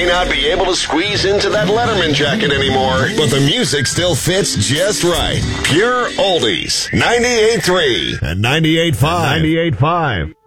may not be able to squeeze into that Letterman jacket anymore, but the music still fits just right. Pure Oldies. 98.3 and 98.5. 98.5.